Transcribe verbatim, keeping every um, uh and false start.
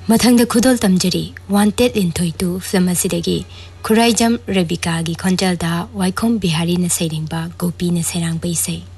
मथंग खुदोल तमजरी wanted इंथोइतु film असिदगी खुराइजम Rebecca की खंजलदा वाइखोम बिहारी ने सैरिंबा गोपी ने सैरांग बैसे।